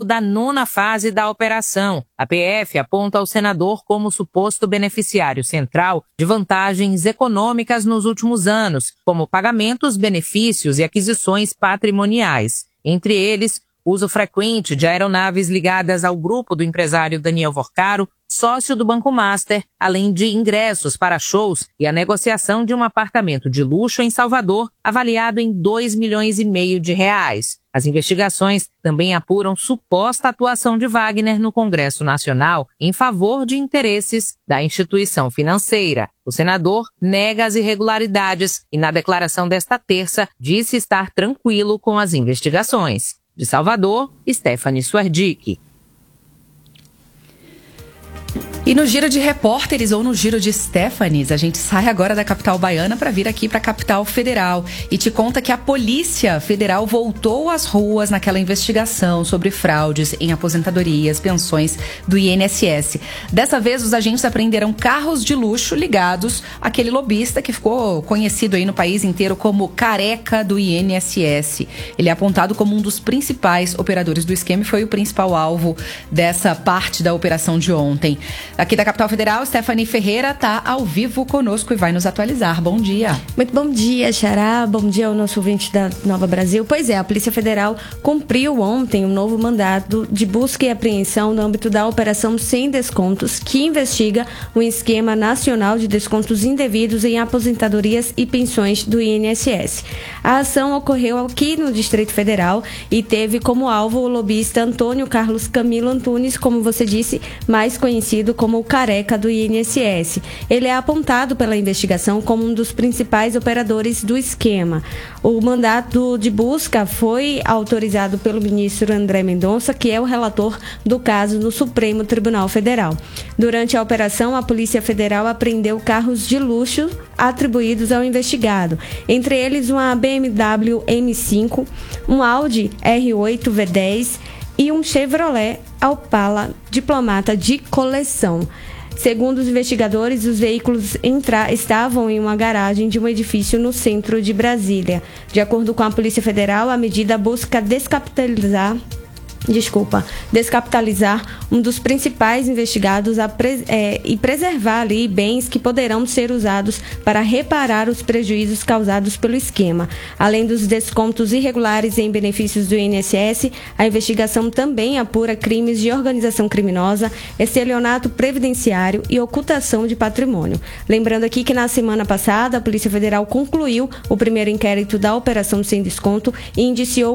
da 9ª fase da operação. A PF aponta o senador como suposto beneficiário central de vantagens econômicas nos últimos anos, como pagamentos, benefícios e aquisições patrimoniais. Entre eles, uso frequente de aeronaves ligadas ao grupo do empresário Daniel Vorcaro, sócio do Banco Master, além de ingressos para shows e a negociação de um apartamento de luxo em Salvador, avaliado em R$2,5 milhões. As investigações também apuram suposta atuação de Wagner no Congresso Nacional em favor de interesses da instituição financeira. O senador nega as irregularidades e, na declaração desta terça, disse estar tranquilo com as investigações. De Salvador, Stephanie Suerdick. E no Giro de Repórteres ou no Giro de Stephanies, a gente sai agora da capital baiana para vir aqui para a capital federal e te conta que a Polícia Federal voltou às ruas naquela investigação sobre fraudes em aposentadorias, pensões do INSS. Dessa vez, os agentes apreenderam carros de luxo ligados àquele lobista que ficou conhecido aí no país inteiro como Careca do INSS. Ele é apontado como um dos principais operadores do esquema e foi o principal alvo dessa parte da operação de ontem. Aqui da capital federal, Stephanie Ferreira está ao vivo conosco e vai nos atualizar. Bom dia. Muito bom dia, Xará. Bom dia ao nosso ouvinte da Nova Brasil. Pois é, a Polícia Federal cumpriu ontem um novo mandado de busca e apreensão no âmbito da Operação Sem Descontos, que investiga um esquema nacional de descontos indevidos em aposentadorias e pensões do INSS. A ação ocorreu aqui no Distrito Federal e teve como alvo o lobista Antônio Carlos Camilo Antunes, como você disse, mais conhecido como o Careca do INSS. Ele é apontado pela investigação como um dos principais operadores do esquema. O mandato de busca foi autorizado pelo ministro André Mendonça, que é o relator do caso no Supremo Tribunal Federal. Durante a operação, a Polícia Federal apreendeu carros de luxo atribuídos ao investigado, entre eles uma BMW M5, um Audi R8 V10 e um Chevrolet Opala Diplomata de coleção. Segundo os investigadores, os veículos estavam em uma garagem de um edifício no centro de Brasília. De acordo com a Polícia Federal, a medida busca descapitalizar um dos principais investigados e preservar ali bens que poderão ser usados para reparar os prejuízos causados pelo esquema. Além dos descontos irregulares em benefícios do INSS, a investigação também apura crimes de organização criminosa, estelionato previdenciário e ocultação de patrimônio. Lembrando aqui que na semana passada a Polícia Federal concluiu o primeiro inquérito da Operação Sem Desconto e indiciou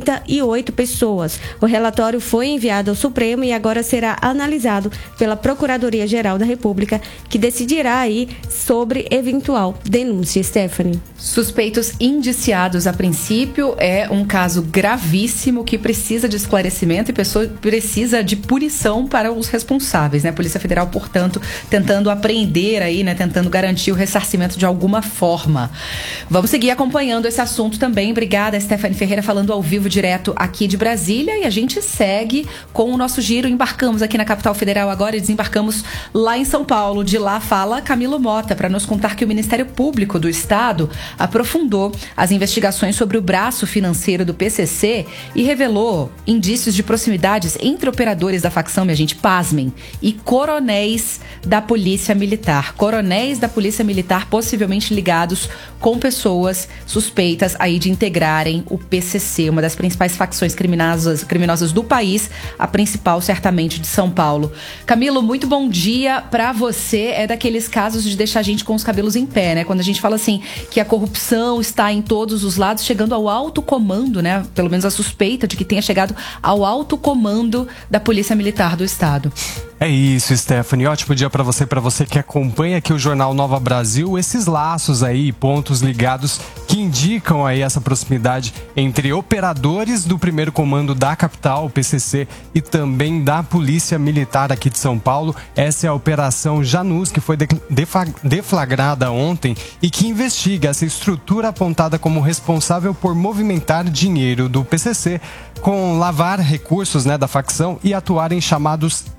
48 pessoas. O relatório foi enviado ao Supremo e agora será analisado pela Procuradoria-Geral da República, que decidirá aí sobre eventual denúncia. Stephanie. Suspeitos indiciados a princípio é um caso gravíssimo que precisa de esclarecimento e precisa de punição para os responsáveis, né? A Polícia Federal, portanto, tentando apreender aí, né? Tentando garantir o ressarcimento de alguma forma. Vamos seguir acompanhando esse assunto também. Obrigada, Stephanie Ferreira, falando ao vivo direto aqui de Brasília, e a gente segue com o nosso giro. Embarcamos aqui na capital federal agora e desembarcamos lá em São Paulo. De lá fala Camilo Mota para nos contar que o Ministério Público do Estado aprofundou as investigações sobre o braço financeiro do PCC e revelou indícios de proximidades entre operadores da facção, minha gente, pasmem, e coronéis da Polícia Militar. Coronéis da Polícia Militar possivelmente ligados com pessoas suspeitas aí de integrarem o PCC, uma das principais facções criminosas do país, a principal certamente de São Paulo. Camilo, muito bom dia para você. É daqueles casos de deixar a gente com os cabelos em pé, né? Quando a gente fala assim que a corrupção está em todos os lados, chegando ao alto comando, né? Pelo menos a suspeita de que tenha chegado ao alto comando da Polícia Militar do Estado. É isso, Stephanie. Ótimo dia para você que acompanha aqui o Jornal Nova Brasil. Esses laços aí, pontos ligados que indicam aí essa proximidade entre operadores do primeiro comando da capital, o PCC, e também da Polícia Militar aqui de São Paulo. Essa é a Operação Janus, que foi deflagrada ontem e que investiga essa estrutura apontada como responsável por movimentar dinheiro do PCC, com lavar recursos, né, da facção e atuar em chamados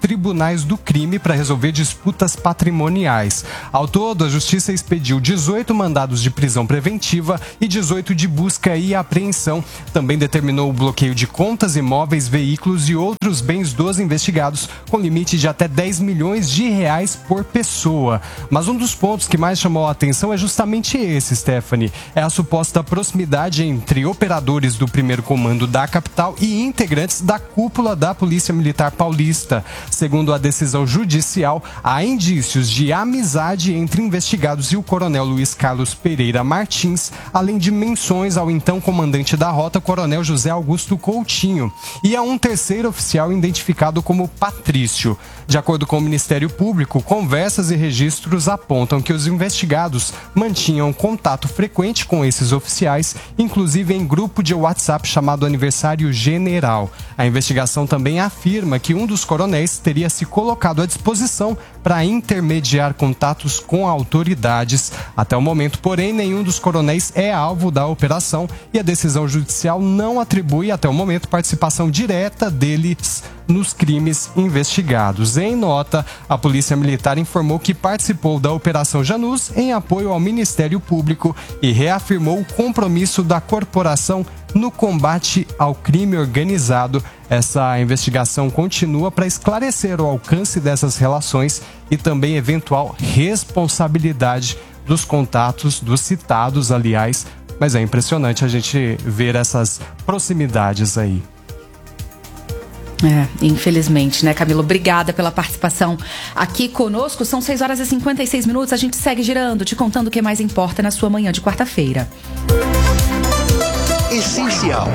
tribunais do crime para resolver disputas patrimoniais. Ao todo, a Justiça expediu 18 mandados de prisão preventiva e 18 de busca e apreensão. Também determinou o bloqueio de contas, imóveis, veículos e outros bens dos investigados, com limite de até 10 milhões de reais por pessoa. Mas um dos pontos que mais chamou a atenção é justamente esse, Stephanie. É a suposta proximidade entre operadores do primeiro comando da capital e integrantes da cúpula da Polícia Militar Paulista. Segundo a decisão judicial, há indícios de amizade entre investigados e o coronel Luiz Carlos Pereira Martins, além de menções ao então comandante da rota, coronel José Augusto Coutinho, e a um terceiro oficial identificado como Patrício. De acordo com o Ministério Público, conversas e registros apontam que os investigados mantinham contato frequente com esses oficiais, inclusive em grupo de WhatsApp chamado Aniversário General. A investigação também afirma que um dos coronéis teria se colocado à disposição para intermediar contatos com autoridades. Até o momento, porém, nenhum dos coronéis é alvo da operação e a decisão judicial não atribui, até o momento, participação direta deles nos crimes investigados. Em nota, a Polícia Militar informou que participou da Operação Janus em apoio ao Ministério Público e reafirmou o compromisso da corporação no combate ao crime organizado. Essa investigação continua para esclarecer o alcance dessas relações e também eventual responsabilidade dos contatos, dos citados, aliás. Mas é impressionante a gente ver essas proximidades aí. Infelizmente, né, Camilo? Obrigada pela participação aqui conosco. São 6h56. A gente segue girando, te contando o que mais importa na sua manhã de quarta-feira. Essencial.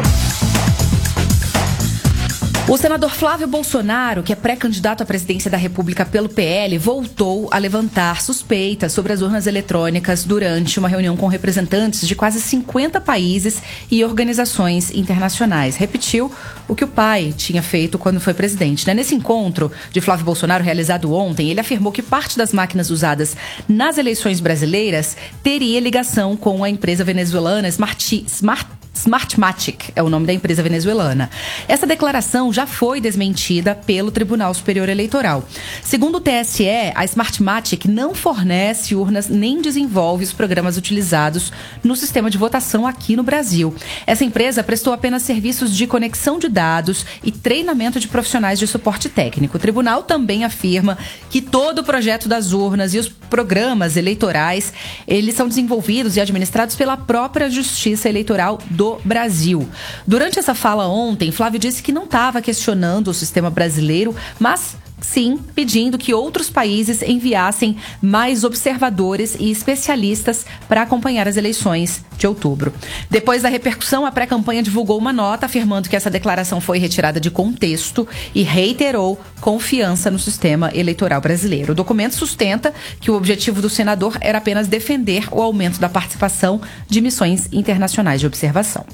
O senador Flávio Bolsonaro, que é pré-candidato à presidência da República pelo PL, voltou a levantar suspeitas sobre as urnas eletrônicas durante uma reunião com representantes de quase 50 países e organizações internacionais. Repetiu o que o pai tinha feito quando foi presidente, né? Nesse encontro de Flávio Bolsonaro, realizado ontem, ele afirmou que parte das máquinas usadas nas eleições brasileiras teria ligação com a empresa venezuelana Smartmatic é o nome da empresa venezuelana. Essa declaração já foi desmentida pelo Tribunal Superior Eleitoral. Segundo o TSE, a Smartmatic não fornece urnas nem desenvolve os programas utilizados no sistema de votação aqui no Brasil. Essa empresa prestou apenas serviços de conexão de dados e treinamento de profissionais de suporte técnico. O tribunal também afirma que todo o projeto das urnas e os programas eleitorais, eles são desenvolvidos e administrados pela própria Justiça Eleitoral do Brasil. Durante essa fala ontem, Flávio disse que não estava questionando o sistema brasileiro, mas sim pedindo que outros países enviassem mais observadores e especialistas para acompanhar as eleições de outubro. Depois da repercussão, a pré-campanha divulgou uma nota afirmando que essa declaração foi retirada de contexto e reiterou confiança no sistema eleitoral brasileiro. O documento sustenta que o objetivo do senador era apenas defender o aumento da participação de missões internacionais de observação.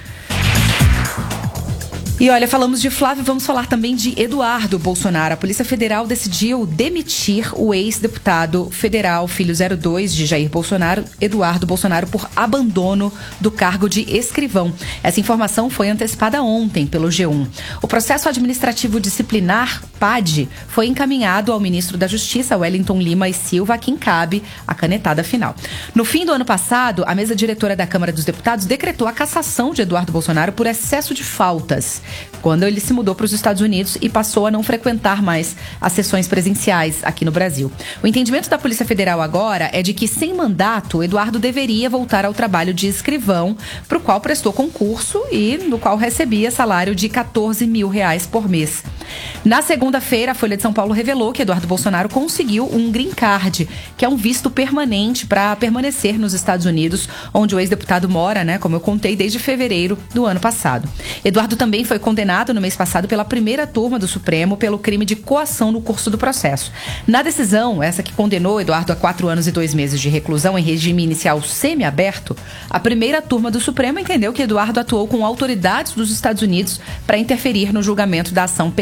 E olha, falamos de Flávio, vamos falar também de Eduardo Bolsonaro. A Polícia Federal decidiu demitir o ex-deputado federal, filho 02 de Jair Bolsonaro, Eduardo Bolsonaro, por abandono do cargo de escrivão. Essa informação foi antecipada ontem pelo G1. O processo administrativo disciplinar, PAD, foi encaminhado ao ministro da Justiça, Wellington Lima e Silva, a quem cabe a canetada final. No fim do ano passado, a mesa diretora da Câmara dos Deputados decretou a cassação de Eduardo Bolsonaro por excesso de faltas, quando ele se mudou para os Estados Unidos e passou a não frequentar mais as sessões presenciais aqui no Brasil. O entendimento da Polícia Federal agora é de que, sem mandato, Eduardo deveria voltar ao trabalho de escrivão, para o qual prestou concurso e no qual recebia salário de R$14 mil por mês. Na segunda-feira, a Folha de São Paulo revelou que Eduardo Bolsonaro conseguiu um green card, que é um visto permanente para permanecer nos Estados Unidos, onde o ex-deputado mora, né, como eu contei, desde fevereiro do ano passado. Eduardo também foi condenado no mês passado pela primeira turma do Supremo pelo crime de coação no curso do processo. Na decisão, essa que condenou Eduardo a 4 anos e 2 meses de reclusão em regime inicial semiaberto, a primeira turma do Supremo entendeu que Eduardo atuou com autoridades dos Estados Unidos para interferir no julgamento da ação penal em que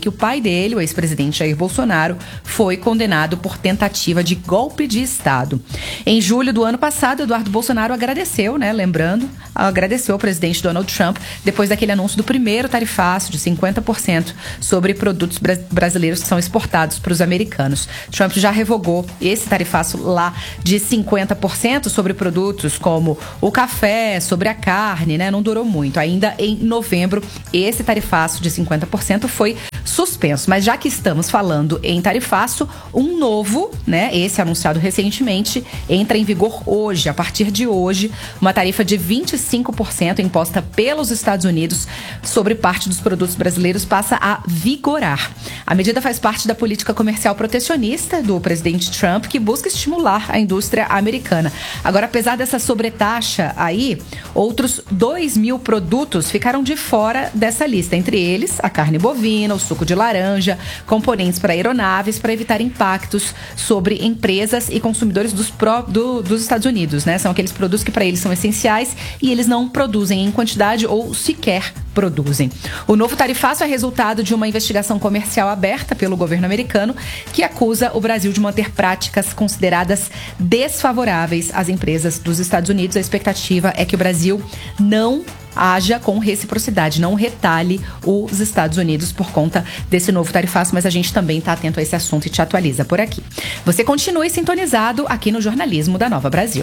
o pai dele, o ex-presidente Jair Bolsonaro, foi condenado por tentativa de golpe de Estado. Em julho do ano passado, Eduardo Bolsonaro agradeceu, agradeceu ao presidente Donald Trump depois daquele anúncio do primeiro tarifaço de 50% sobre produtos brasileiros que são exportados para os americanos. Trump já revogou esse tarifaço lá de 50% sobre produtos como o café, sobre a carne, não durou muito. Ainda em novembro, esse tarifaço de 50% foi suspenso. Mas já que estamos falando em tarifaço, um novo, esse anunciado recentemente, entra em vigor hoje. A partir de hoje, uma tarifa de 25% imposta pelos Estados Unidos sobre parte dos produtos brasileiros passa a vigorar. A medida faz parte da política comercial protecionista do presidente Trump, que busca estimular a indústria americana. Agora, apesar dessa sobretaxa aí, outros 2.000 produtos ficaram de fora dessa lista. Entre eles, a carne bovina, o suco de laranja, componentes para aeronaves, para evitar impactos sobre empresas e consumidores dos Estados Unidos, São aqueles produtos que para eles são essenciais e eles não produzem em quantidade ou sequer produzem. O novo tarifaço é resultado de uma investigação comercial aberta pelo governo americano que acusa o Brasil de manter práticas consideradas desfavoráveis às empresas dos Estados Unidos. A expectativa é que o Brasil não haja com reciprocidade, não retalhe os Estados Unidos por conta desse novo tarifaço, mas a gente também está atento a esse assunto e te atualiza por aqui. Você continue sintonizado aqui no jornalismo da Nova Brasil.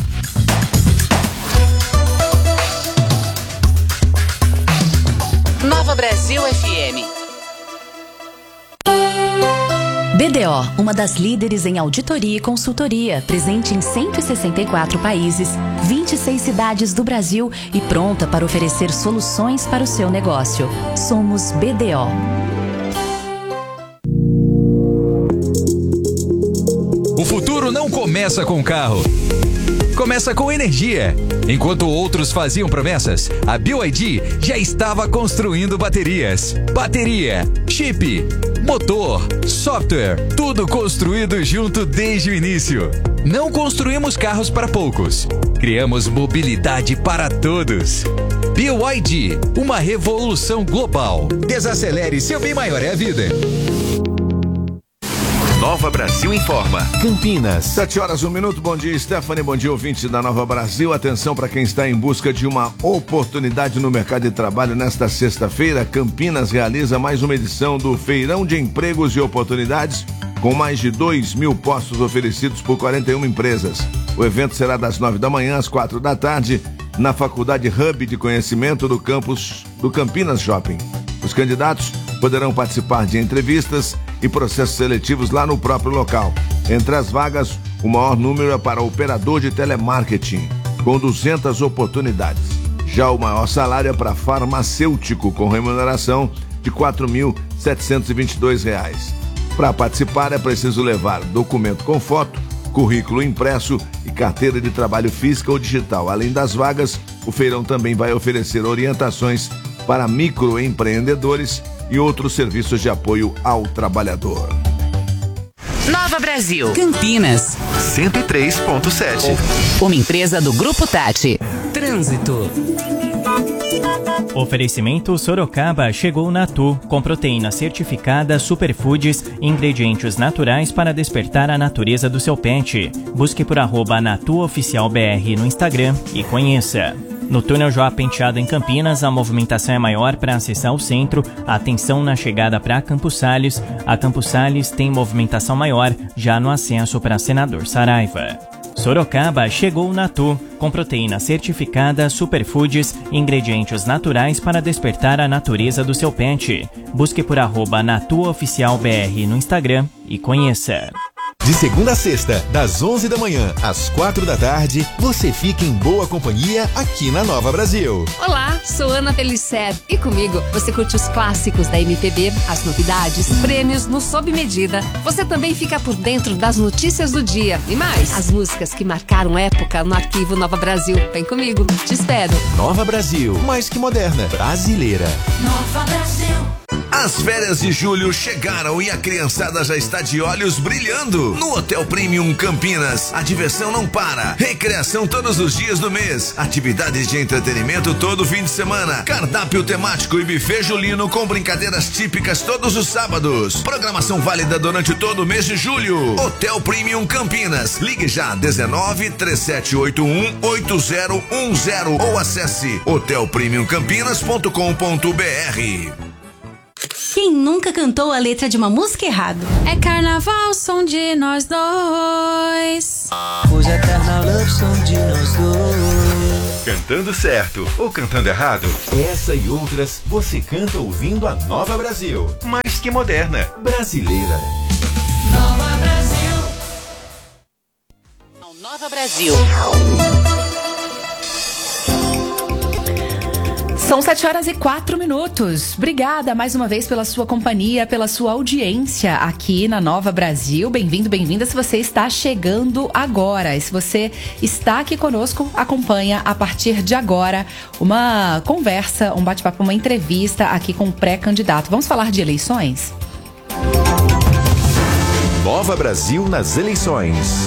Nova Brasil FM. BDO, uma das líderes em auditoria e consultoria, presente em 164 países, 26 cidades do Brasil e pronta para oferecer soluções para o seu negócio. Somos BDO. O futuro não começa com carro. Começa com energia. Enquanto outros faziam promessas, a BYD já estava construindo baterias. Bateria, chip, motor, software, tudo construído junto desde o início. Não construímos carros para poucos. Criamos mobilidade para todos. BYD, uma revolução global. Desacelere, seu bem maior é a vida. Nova Brasil informa. Campinas. 7h01. Bom dia, Stephanie. Bom dia, ouvintes da Nova Brasil. Atenção para quem está em busca de uma oportunidade no mercado de trabalho. Nesta sexta-feira, Campinas realiza mais uma edição do Feirão de Empregos e Oportunidades, com mais de 2.000 postos oferecidos por 41 empresas. O evento será das 9 da manhã às 4 da tarde, na Faculdade Hub de Conhecimento do campus do Campinas Shopping. Os candidatos poderão participar de entrevistas e processos seletivos lá no próprio local. Entre as vagas, o maior número é para operador de telemarketing, com 200 oportunidades. Já o maior salário é para farmacêutico, com remuneração de R$ 4.722. Para participar é preciso levar documento com foto, currículo impresso e carteira de trabalho física ou digital. Além das vagas, o feirão também vai oferecer orientações para microempreendedores e outros serviços de apoio ao trabalhador. Nova Brasil. Campinas. 103.7. Uma empresa do Grupo Tati. Trânsito. Oferecimento Sorocaba chegou Natu, com proteína certificada, superfoods e ingredientes naturais para despertar a natureza do seu pet. Busque por @NatuOficialBR no Instagram e conheça. No túnel Joá Penteado em Campinas, a movimentação é maior para acessar o centro. Atenção na chegada para Campos Sales. A Campos Sales tem movimentação maior já no acesso para Senador Saraiva. Sorocaba chegou Natu, com proteína certificada, superfoods e ingredientes naturais para despertar a natureza do seu pet. Busque por @NatuOficialBR no Instagram e conheça. De segunda a sexta, das 11 da manhã às 4 da tarde, você fica em boa companhia aqui na Nova Brasil. Olá, sou Ana Felicer e comigo você curte os clássicos da MPB, as novidades, prêmios no Sob Medida. Você também fica por dentro das notícias do dia e mais, as músicas que marcaram época no arquivo Nova Brasil. Vem comigo, te espero. Nova Brasil, mais que moderna, brasileira. Nova Brasil. Às As férias de julho chegaram e a criançada já está de olhos brilhando. No Hotel Premium Campinas, a diversão não para. Recreação todos os dias do mês. Atividades de entretenimento todo fim de semana. Cardápio temático e buffet julino com brincadeiras típicas todos os sábados. Programação válida durante todo o mês de julho. Hotel Premium Campinas. Ligue já 19-3781-8010 ou acesse hotelpremiumcampinas.com.br. Quem nunca cantou a letra de uma música errado? É carnaval, som de nós dois. Hoje é carnaval, som de nós dois. Cantando certo ou cantando errado? Essa e outras você canta ouvindo a Nova Brasil. Mais que moderna, brasileira. Nova Brasil. Nova Brasil. São 7h04. Obrigada mais uma vez pela sua companhia, pela sua audiência aqui na Nova Brasil. Bem-vindo, bem-vinda se você está chegando agora. E se você está aqui conosco, acompanha a partir de agora uma conversa, um bate-papo, uma entrevista aqui com o pré-candidato. Vamos falar de eleições? Nova Brasil nas eleições.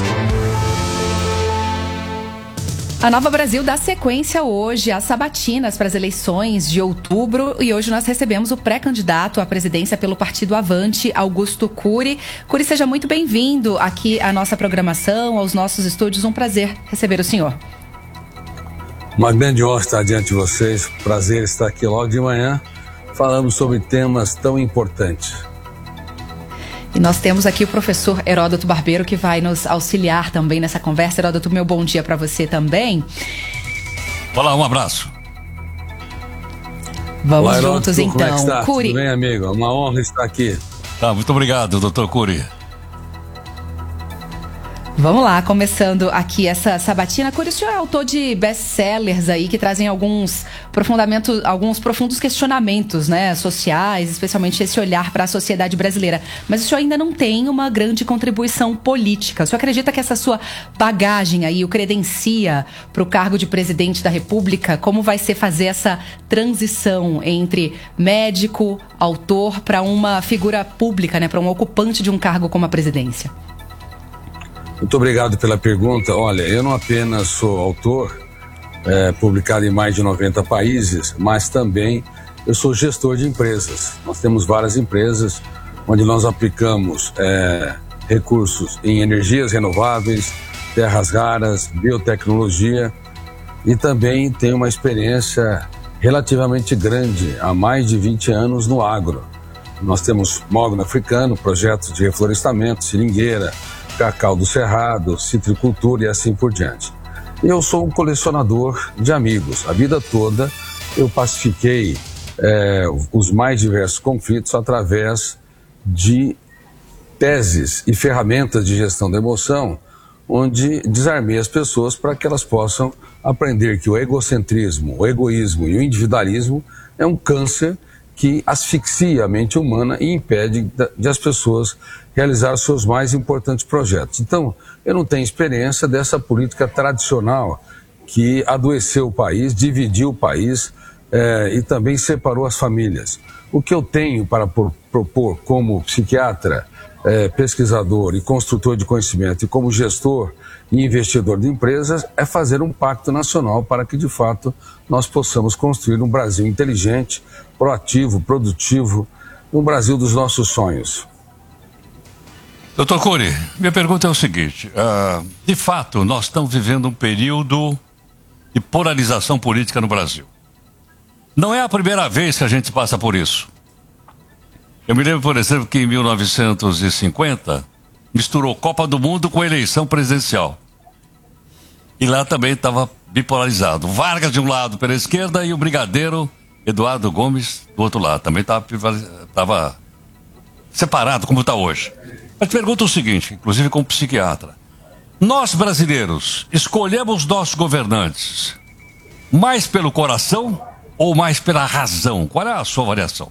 A Nova Brasil dá sequência hoje às sabatinas para as eleições de outubro e hoje nós recebemos o pré-candidato à presidência pelo Partido Avante, Augusto Cury. Cury, seja muito bem-vindo aqui à nossa programação, aos nossos estúdios. Um prazer receber o senhor. Uma grande honra estar diante de vocês. Prazer estar aqui logo de manhã falando sobre temas tão importantes. E nós temos aqui o professor Heródoto Barbeiro, que vai nos auxiliar também nessa conversa. Heródoto, meu bom dia para você também. Olá, um abraço. Vamos Olá, juntos, Heródoto, então. Como é que está? Cury. Tudo bem, amigo? Uma honra estar aqui. Tá, muito obrigado, doutor Cury. Vamos lá, começando aqui essa sabatina. Cury, o senhor é autor de best-sellers aí que trazem alguns profundos questionamentos, né, sociais, especialmente esse olhar para a sociedade brasileira. Mas o senhor ainda não tem uma grande contribuição política. O senhor acredita que essa sua bagagem aí o credencia para o cargo de presidente da República? Como vai ser fazer essa transição entre médico, autor, para uma figura pública, né, para um ocupante de um cargo como a presidência? Muito obrigado pela pergunta. Olha, eu não apenas sou autor, publicado em mais de 90 países, mas também eu sou gestor de empresas. Nós temos várias empresas onde nós aplicamos recursos em energias renováveis, terras raras, biotecnologia e também tenho uma experiência relativamente grande, há mais de 20 anos no agro. Nós temos mogno africano, projetos de reflorestamento, seringueira, cacau do cerrado, citricultura e assim por diante. Eu sou um colecionador de amigos. A vida toda eu pacifiquei os mais diversos conflitos através de teses e ferramentas de gestão da emoção, onde desarmei as pessoas para que elas possam aprender que o egocentrismo, o egoísmo e o individualismo é um câncer que asfixia a mente humana e impede de as pessoas realizar os seus mais importantes projetos. Então, eu não tenho experiência dessa política tradicional que adoeceu o país, dividiu o país e também separou as famílias. O que eu tenho para propor como psiquiatra, pesquisador e construtor de conhecimento e como gestor e investidor de empresas é fazer um pacto nacional para que, de fato, nós possamos construir um Brasil inteligente, proativo, produtivo, um Brasil dos nossos sonhos. Doutor Cury, minha pergunta é o seguinte, de fato, nós estamos vivendo um período de polarização política no Brasil. Não é a primeira vez que a gente passa por isso. Eu me lembro, por exemplo, que em 1950 misturou Copa do Mundo com eleição presidencial. E lá também estava bipolarizado. Vargas de um lado pela esquerda e o brigadeiro Eduardo Gomes do outro lado. Também estava separado, como está hoje. Mas pergunto o seguinte, inclusive como psiquiatra. Nós, brasileiros, escolhemos nossos governantes mais pelo coração ou mais pela razão? Qual é a sua avaliação?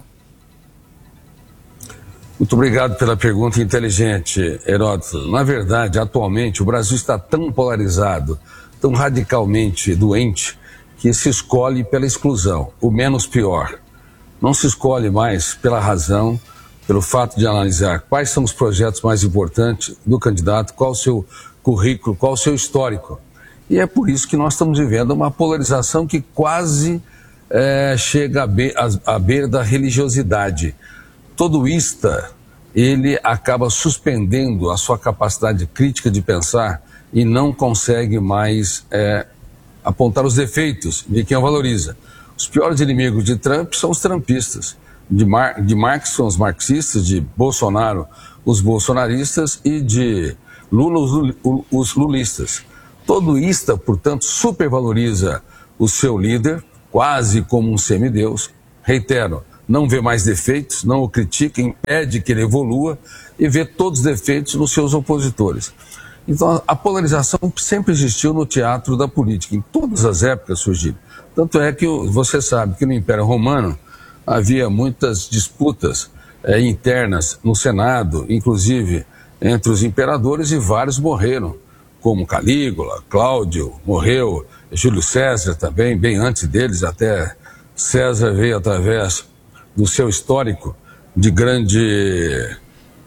Muito obrigado pela pergunta inteligente, Heródoto. Na verdade, atualmente, o Brasil está tão polarizado, tão radicalmente doente, que se escolhe pela exclusão, o menos pior. Não se escolhe mais pela razão, pelo fato de analisar quais são os projetos mais importantes do candidato, qual o seu currículo, qual o seu histórico. E é por isso que nós estamos vivendo uma polarização que quase chega à beira da religiosidade. Todoísta, ele acaba suspendendo a sua capacidade crítica de pensar e não consegue mais apontar os defeitos de quem o valoriza. Os piores inimigos de Trump são os trumpistas, de Marx são os marxistas, de Bolsonaro os bolsonaristas e de Lula os lulistas. Todoísta, portanto, supervaloriza o seu líder, quase como um semideus. Reitero, não vê mais defeitos, não o critica, impede que ele evolua e vê todos os defeitos nos seus opositores. Então, a polarização sempre existiu no teatro da política, em todas as épocas surgiu. Tanto é que você sabe que no Império Romano havia muitas disputas internas no Senado, inclusive entre os imperadores, e vários morreram, como Calígula, Cláudio morreu, Júlio César também, bem antes deles, até César veio através do seu histórico de grande...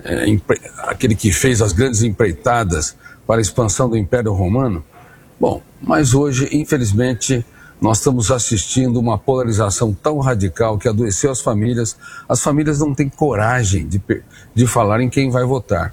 aquele que fez as grandes empreitadas para a expansão do Império Romano. Bom, mas hoje, infelizmente, nós estamos assistindo uma polarização tão radical que adoeceu as famílias. As famílias não têm coragem de falar em quem vai votar.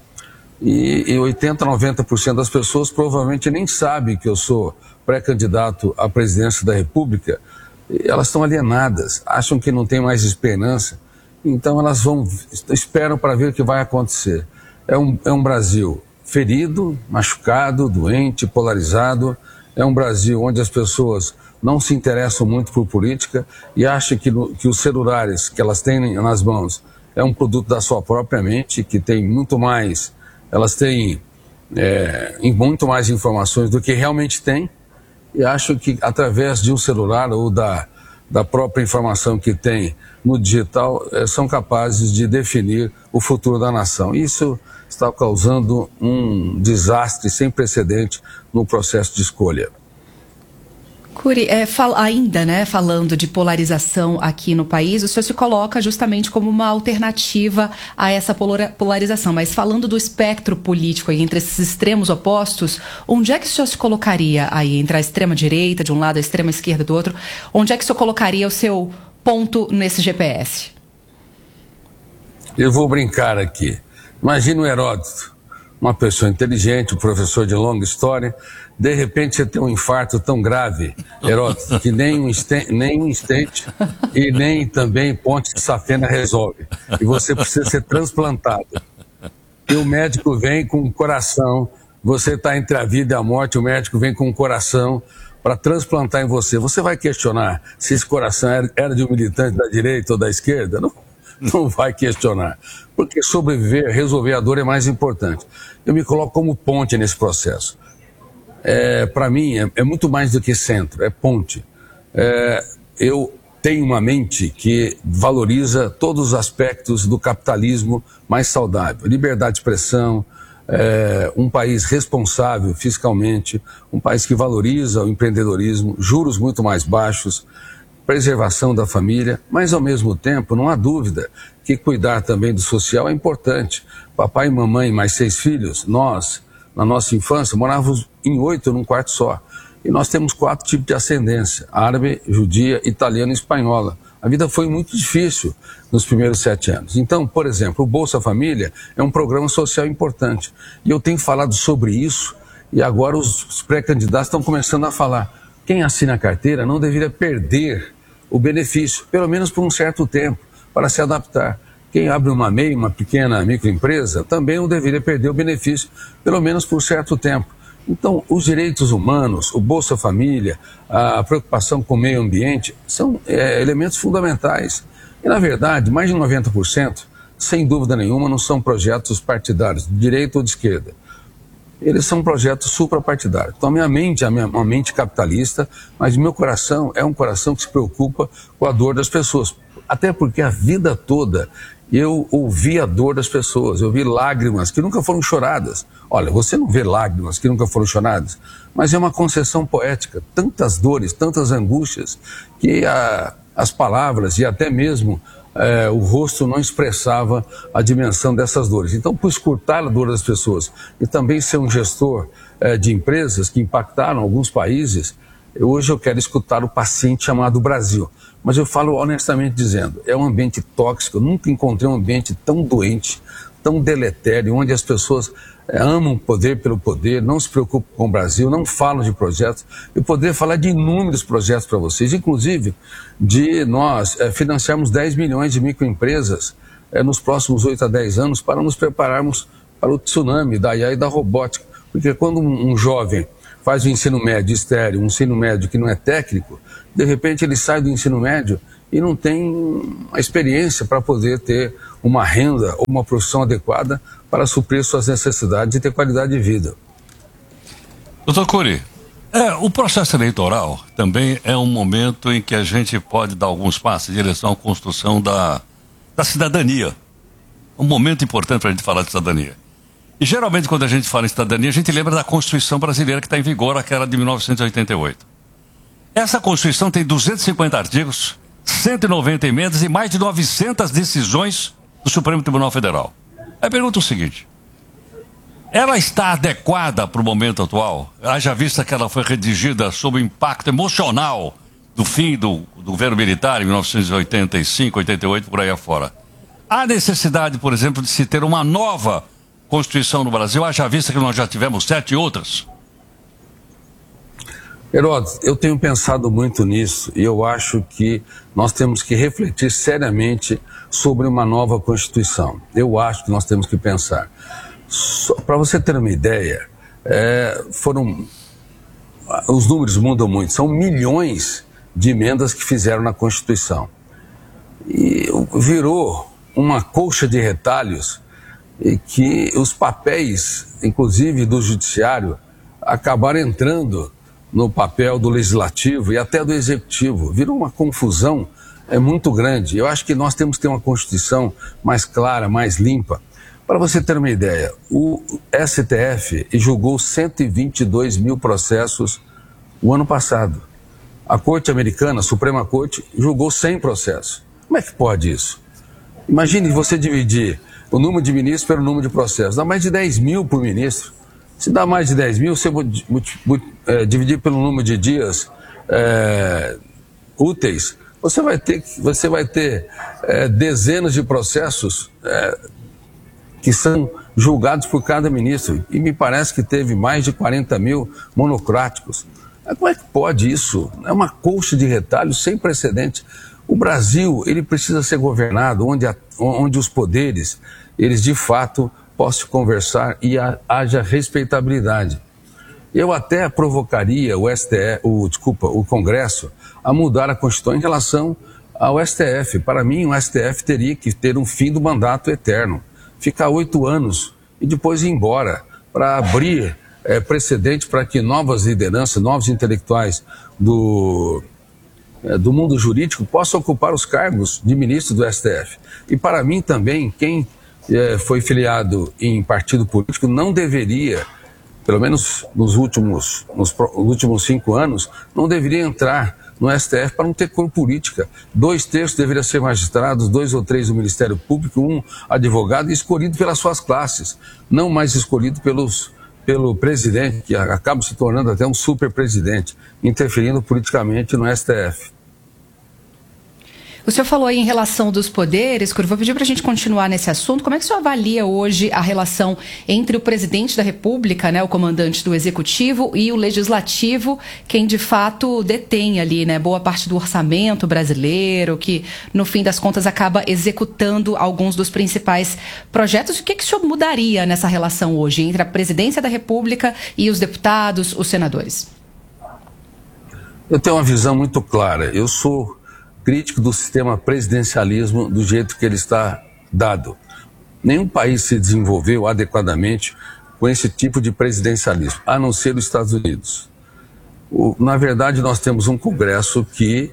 E 80%, 90% das pessoas provavelmente nem sabem que eu sou pré-candidato à presidência da República. Elas estão alienadas, acham que não tem mais esperança. Então elas esperam para ver o que vai acontecer. É um Brasil ferido, machucado, doente, polarizado. É um Brasil onde as pessoas não se interessam muito por política e acham que os celulares que elas têm nas mãos é um produto da sua própria mente, que tem muito mais, elas têm muito mais informações do que realmente têm, e acham que através de um celular ou da própria informação que tem no digital, são capazes de definir o futuro da nação. Isso está causando um desastre sem precedente no processo de escolha. Cury, falando de polarização aqui no país, o senhor se coloca justamente como uma alternativa a essa polarização, mas falando do espectro político aí, entre esses extremos opostos, onde é que o senhor se colocaria aí, entre a extrema-direita de um lado e a extrema-esquerda do outro, onde é que o senhor colocaria o seu ponto nesse GPS? Eu vou brincar aqui. Imagina o Heródoto, uma pessoa inteligente, um professor de longa história, de repente você tem um infarto tão grave, Heródoto, que nem um estente e nem também ponte de safena resolve. E você precisa ser transplantado. E o médico vem com o coração, você está entre a vida e a morte, o médico vem com o coração para transplantar em você. Você vai questionar se esse coração era de um militante da direita ou da esquerda? Não vai questionar, porque sobreviver, resolver a dor é mais importante. Eu me coloco como ponte nesse processo. Para mim, é muito mais do que centro, é ponte. Eu tenho uma mente que valoriza todos os aspectos do capitalismo mais saudável. Liberdade de expressão, um país responsável fiscalmente, um país que valoriza o empreendedorismo, juros muito mais baixos, preservação da família, mas ao mesmo tempo não há dúvida que cuidar também do social é importante. Papai e mamãe, mais 6 filhos, nós, na nossa infância, morávamos em 8 num quarto só. E nós temos 4 tipos de ascendência, árabe, judia, italiana e espanhola. A vida foi muito difícil nos primeiros 7 anos. Então, por exemplo, o Bolsa Família é um programa social importante. E eu tenho falado sobre isso e agora os pré-candidatos estão começando a falar. Quem assina a carteira não deveria perder o benefício, pelo menos por um certo tempo, para se adaptar. Quem abre uma MEI, uma pequena microempresa, também não deveria perder o benefício, pelo menos por certo tempo. Então, os direitos humanos, o Bolsa Família, a preocupação com o meio ambiente, são elementos fundamentais. E, na verdade, mais de 90%, sem dúvida nenhuma, não são projetos partidários, de direita ou de esquerda. Eles são projetos suprapartidários. Então, a minha mente é uma mente capitalista, mas meu coração é um coração que se preocupa com a dor das pessoas. Até porque a vida toda eu ouvi a dor das pessoas, eu vi lágrimas que nunca foram choradas. Olha, você não vê lágrimas que nunca foram choradas, mas é uma concessão poética. Tantas dores, tantas angústias, que as palavras e até mesmo o rosto não expressava a dimensão dessas dores. Então, por escutar a dor das pessoas e também ser um gestor de empresas que impactaram alguns países, hoje eu quero escutar o paciente chamado Brasil. Mas eu falo honestamente dizendo, é um ambiente tóxico, eu nunca encontrei um ambiente tão doente, tão deletério, onde as pessoas amam o poder pelo poder, não se preocupam com o Brasil, não falam de projetos. Eu poderia falar de inúmeros projetos para vocês, inclusive de nós financiarmos 10 milhões de microempresas nos próximos 8 a 10 anos para nos prepararmos para o tsunami da IA e da robótica. Porque quando um jovem faz o ensino médio estéril, um ensino médio que não é técnico, de repente ele sai do ensino médio e não tem a experiência para poder ter uma renda ou uma profissão adequada para suprir suas necessidades e ter qualidade de vida. Doutor Cury, o processo eleitoral também é um momento em que a gente pode dar alguns passos em direção à construção da cidadania. Um momento importante para a gente falar de cidadania. E geralmente quando a gente fala em cidadania, a gente lembra da Constituição brasileira que está em vigor, aquela de 1988. Essa Constituição tem 250 artigos, 190 emendas e mais de 900 decisões do Supremo Tribunal Federal. Aí pergunta o seguinte: ela está adequada para o momento atual? Haja vista que ela foi redigida sob o impacto emocional do fim do governo militar em 1985, 88, por aí afora. Há necessidade, por exemplo, de se ter uma nova Constituição no Brasil, haja vista que nós já tivemos 7 outras? Heródoto, eu tenho pensado muito nisso e eu acho que nós temos que refletir seriamente sobre uma nova Constituição. Eu acho que nós temos que pensar. Para você ter uma ideia, os números mudam muito, são milhões de emendas que fizeram na Constituição. E virou uma colcha de retalhos e que os papéis, inclusive do judiciário, acabaram entrando no papel do legislativo e até do executivo. Virou uma confusão muito grande. Eu acho que nós temos que ter uma Constituição mais clara, mais limpa. Para você ter uma ideia, o STF julgou 122 mil processos o ano passado. A Corte Americana, a Suprema Corte, julgou 100 processos. Como é que pode isso? Imagine você dividir o número de ministros pelo número de processos. Dá mais de 10 mil por ministro. Se dá mais de 10 mil, você dividir pelo número de dias úteis, você vai ter dezenas de processos que são julgados por cada ministro. E me parece que teve mais de 40 mil monocráticos. Como é que pode isso? É uma colcha de retalhos sem precedente. O Brasil, ele precisa ser governado onde os poderes, eles de fato possam conversar e haja respeitabilidade. Eu até provocaria o Congresso a mudar a Constituição em relação ao STF. Para mim, o STF teria que ter um fim do mandato eterno, ficar 8 anos e depois ir embora, para abrir precedente para que novas lideranças, novos intelectuais do mundo jurídico possam ocupar os cargos de ministro do STF. E para mim também, quem foi filiado em partido político não deveria, pelo menos nos últimos 5 anos, não deveria entrar no STF para não ter cor política. 2/3 deveriam ser magistrados, 2 ou 3 do Ministério Público, 1 advogado, escolhido pelas suas classes, não mais escolhido pelo presidente, que acaba se tornando até um super presidente, interferindo politicamente no STF. O senhor falou aí em relação dos poderes, Cury, vou pedir para a gente continuar nesse assunto. Como é que o senhor avalia hoje a relação entre o presidente da República, né, o comandante do Executivo, e o Legislativo, quem de fato detém ali, né, boa parte do orçamento brasileiro, que no fim das contas acaba executando alguns dos principais projetos? O que o senhor mudaria nessa relação hoje entre a presidência da República e os deputados, os senadores? Eu tenho uma visão muito clara. Eu sou crítico do sistema presidencialismo do jeito que ele está dado. Nenhum país se desenvolveu adequadamente com esse tipo de presidencialismo, a não ser os Estados Unidos. Na verdade, nós temos um Congresso que,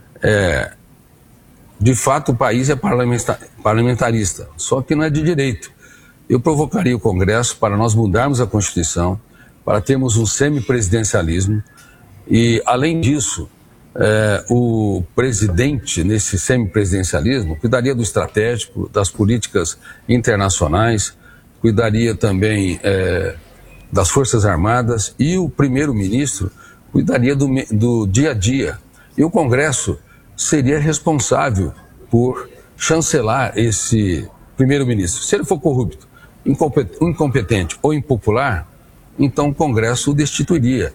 de fato, o país é parlamentarista, só que não é de direito. Eu provocaria o Congresso para nós mudarmos a Constituição, para termos um semipresidencialismo e, além disso, o presidente, nesse semipresidencialismo, cuidaria do estratégico, das políticas internacionais, cuidaria também das Forças Armadas, e o primeiro-ministro cuidaria do dia a dia. E o Congresso seria responsável por chancelar esse primeiro-ministro. Se ele for corrupto, incompetente ou impopular, então o Congresso o destituiria.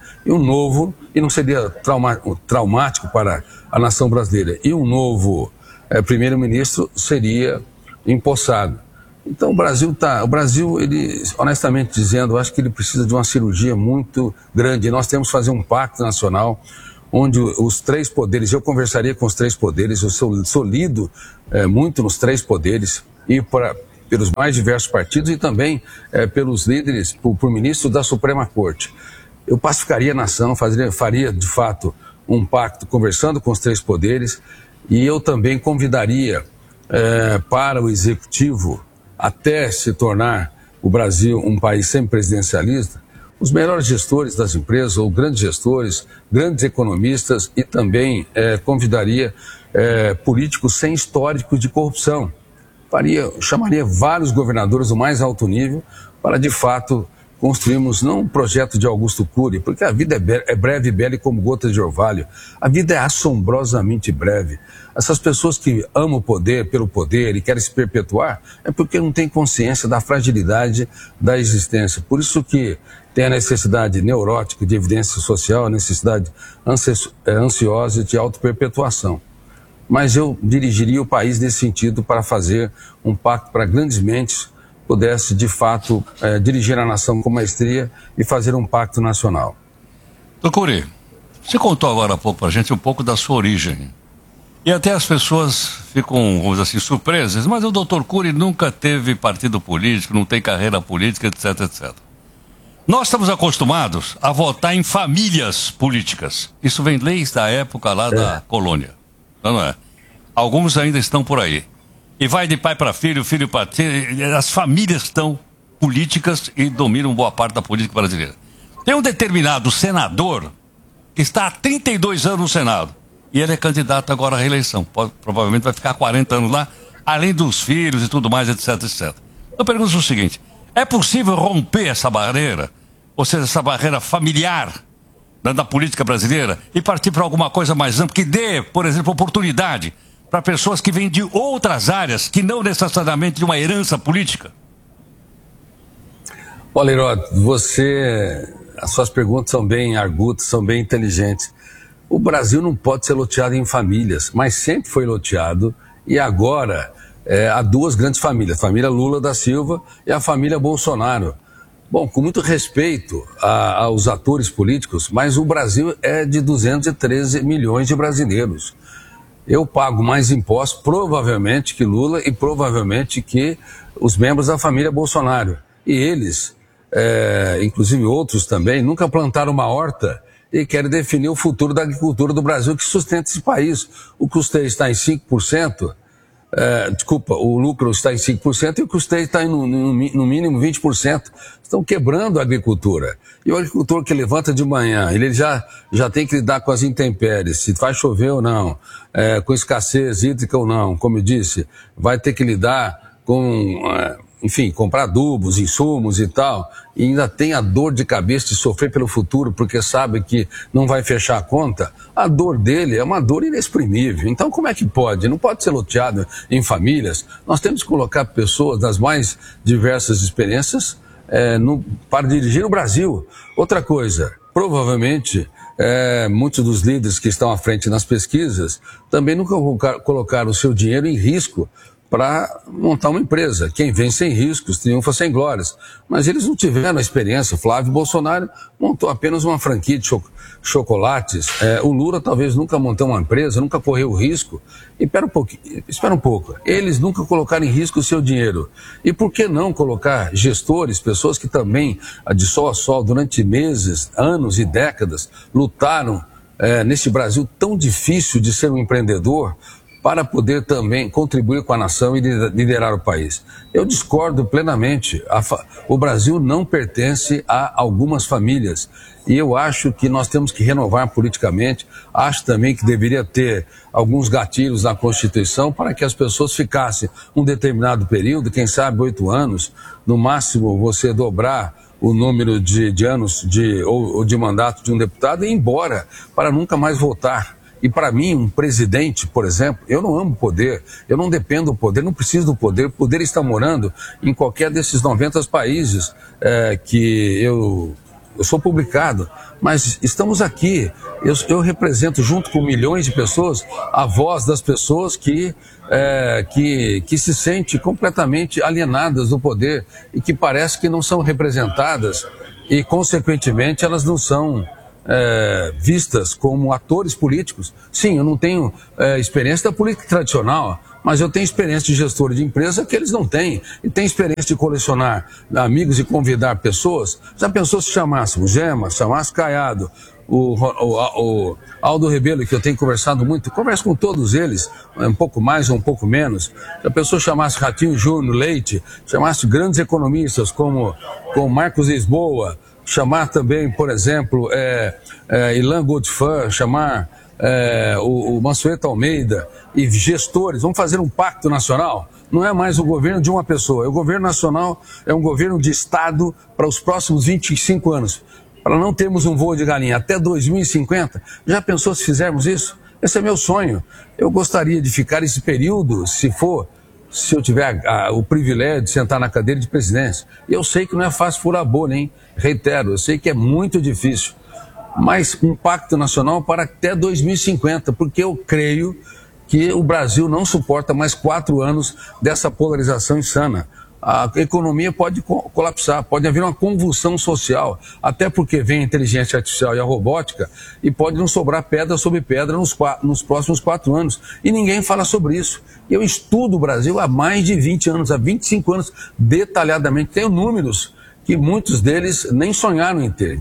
E não seria traumático para a nação brasileira. E um novo primeiro-ministro seria empossado. Então o Brasil, ele, honestamente dizendo, eu acho que ele precisa de uma cirurgia muito grande. Nós temos que fazer um pacto nacional onde os três poderes, eu conversaria com os três poderes, eu sou lido muito nos três poderes, e pelos mais diversos partidos e também pelos líderes, por ministro da Suprema Corte. Eu pacificaria a nação, faria de fato um pacto conversando com os três poderes, e eu também convidaria para o executivo, até se tornar o Brasil um país semipresidencialista, os melhores gestores das empresas, ou grandes gestores, grandes economistas, e também convidaria políticos sem histórico de corrupção. Chamaria vários governadores do mais alto nível para, de fato, construirmos não um projeto de Augusto Cury, porque a vida é breve e bela como gotas de orvalho. A vida é assombrosamente breve. Essas pessoas que amam o poder pelo poder e querem se perpetuar é porque não têm consciência da fragilidade da existência. Por isso que tem a necessidade neurótica de evidência social, a necessidade ansiosa de autoperpetuação. Mas eu dirigiria o país nesse sentido, para fazer um pacto para grandes mentes pudesse, de fato, dirigir a nação com maestria e fazer um pacto nacional. Doutor Cury, você contou agora há pouco para a gente um pouco da sua origem. E até as pessoas ficam, vamos dizer assim, surpresas, mas o doutor Cury nunca teve partido político, não tem carreira política, etc, etc. Nós estamos acostumados a votar em famílias políticas. Isso vem desde a época lá da colônia. Não é? Alguns ainda estão por aí. E vai de pai para filho, filho para tio. As famílias estão políticas e dominam boa parte da política brasileira. Tem um determinado senador que está há 32 anos no Senado. E ele é candidato agora à reeleição. Provavelmente vai ficar 40 anos lá, além dos filhos e tudo mais, etc, etc. Eu pergunto o seguinte: é possível romper essa barreira? Ou seja, essa barreira familiar da política brasileira, e partir para alguma coisa mais ampla, que dê, por exemplo, oportunidade para pessoas que vêm de outras áreas, que não necessariamente de uma herança política? Olha, Herói, as suas perguntas são bem argutas, são bem inteligentes. O Brasil não pode ser loteado em famílias, mas sempre foi loteado, e agora há duas grandes famílias, a família Lula da Silva e a família Bolsonaro. Bom, com muito respeito aos atores políticos, mas o Brasil é de 213 milhões de brasileiros. Eu pago mais impostos, provavelmente, que Lula e provavelmente que os membros da família Bolsonaro. E eles, inclusive outros também, nunca plantaram uma horta e querem definir o futuro da agricultura do Brasil, que sustenta esse país. O custeio está em 5%. O lucro está em 5% e o custeio está no mínimo 20%. Estão quebrando a agricultura. E o agricultor que levanta de manhã, ele já tem que lidar com as intempéries, se vai chover ou não, com escassez hídrica ou não, como eu disse, vai ter que lidar com, comprar adubos, insumos e tal, e ainda tem a dor de cabeça de sofrer pelo futuro, porque sabe que não vai fechar a conta. A dor dele é uma dor inexprimível. Então como é que pode? Não pode ser loteado em famílias. Nós temos que colocar pessoas das mais diversas experiências para dirigir o Brasil. Outra coisa, provavelmente muitos dos líderes que estão à frente nas pesquisas também nunca colocaram o seu dinheiro em risco para montar uma empresa. Quem vem sem riscos triunfa sem glórias. Mas eles não tiveram a experiência. Flávio Bolsonaro montou apenas uma franquia de chocolates. O Lula talvez nunca montou uma empresa, nunca correu risco. E espera um pouco. Eles nunca colocaram em risco o seu dinheiro. E por que não colocar gestores, pessoas que também, de sol a sol, durante meses, anos e décadas, lutaram nesse Brasil tão difícil de ser um empreendedor, para poder também contribuir com a nação e liderar o país. Eu discordo plenamente. O Brasil não pertence a algumas famílias e eu acho que nós temos que renovar politicamente. Acho também que deveria ter alguns gatilhos na Constituição para que as pessoas ficassem um determinado período, quem sabe 8 anos, no máximo você dobrar o número de anos ou de mandato de um deputado e ir embora, para nunca mais voltar. E para mim, um presidente, por exemplo, eu não amo poder, eu não dependo do poder, não preciso do poder. O poder está morando em qualquer desses 90 países que eu sou publicado, mas estamos aqui. Eu represento, junto com milhões de pessoas, a voz das pessoas que se sentem completamente alienadas do poder e que parece que não são representadas e, consequentemente, elas não são vistas como atores políticos. Sim, eu não tenho experiência da política tradicional, mas eu tenho experiência de gestor de empresa que eles não têm. E tenho experiência de colecionar amigos e convidar pessoas. Já pensou se chamasse o Gema, chamasse Caiado, o Aldo Rebelo, que eu tenho conversado muito, converso com todos eles, um pouco mais ou um pouco menos. Já pensou se chamasse Ratinho Júnior, Leite, chamasse grandes economistas como Marcos Lisboa, chamar também, por exemplo, Ilan Godfan, chamar o Mansueto Almeida e gestores, vamos fazer um pacto nacional? Não é mais o governo de uma pessoa, o governo nacional é um governo de Estado para os próximos 25 anos, para não termos um voo de galinha até 2050. Já pensou se fizermos isso? Esse é meu sonho. Eu gostaria de ficar esse período, se eu tiver o privilégio de sentar na cadeira de presidência. Eu sei que não é fácil furar a bolha, hein? Reitero, eu sei que é muito difícil. Mas um pacto nacional para até 2050, porque eu creio que o Brasil não suporta mais 4 anos dessa polarização insana. A economia pode colapsar, pode haver uma convulsão social, até porque vem a inteligência artificial e a robótica, e pode não sobrar pedra sobre pedra nos próximos 4 anos. E ninguém fala sobre isso. Eu estudo o Brasil há mais de 20 anos, há 25 anos, detalhadamente. Tenho números que muitos deles nem sonharam em ter.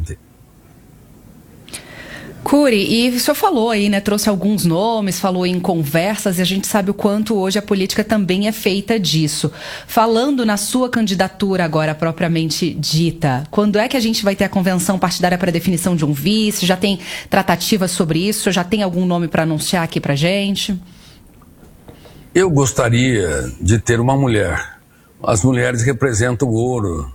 Cury, e o senhor falou aí, né, trouxe alguns nomes, falou em conversas, e a gente sabe o quanto hoje a política também é feita disso. Falando na sua candidatura agora propriamente dita, quando é que a gente vai ter a convenção partidária para definição de um vice? Já tem tratativas sobre isso? Já tem algum nome para anunciar aqui pra gente? Eu gostaria de ter uma mulher. As mulheres representam o ouro